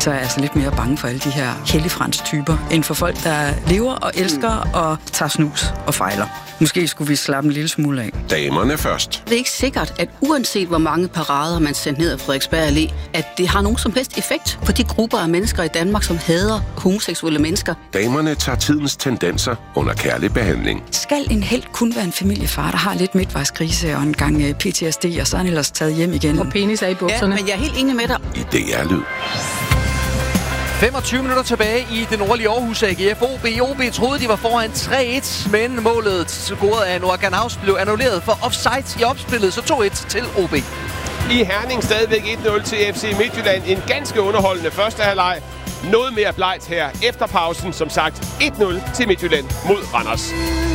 så er jeg altså lidt mere bange for alle de her helligfrans-typer, end for folk, der lever og elsker og tager snus og fejler. Måske skulle vi slappe en lille smule af. Damerne først. Det er ikke sikkert, at uanset hvor mange parader man sender ned af Frederiksberg Allé, at det har nogen som helst effekt på de grupper af mennesker i Danmark, som hader homoseksuelle mennesker. Damerne tager tidens tendenser under kærlig behandling. Skal en helt kun være en familiefar, der har lidt midtvejskrise og en gang PTSD, og så er han ellers taget hjem igen? Og penis er i bukserne. Ja, men jeg er helt enig med dig. I DR-lyd. 25 minutter tilbage i det nordlige Aarhus. AGF OB troede, de var foran 3-1, men målet scoret af Noah Ganhaus blev annulleret for offside i opspillet, så 2-1 til OB. I Herning stadigvæk 1-0 til FC Midtjylland. En ganske underholdende første halvleg. Noget mere blegt her efter pausen. Som sagt 1-0 til Midtjylland mod Randers.